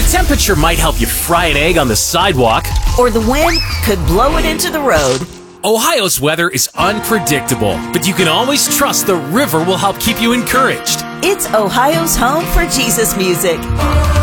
The temperature might help you fry an egg on the sidewalk. Or the wind could blow it into the road. Ohio's weather is unpredictable, but you can always trust the river will help keep you encouraged. It's Ohio's home for Jesus music.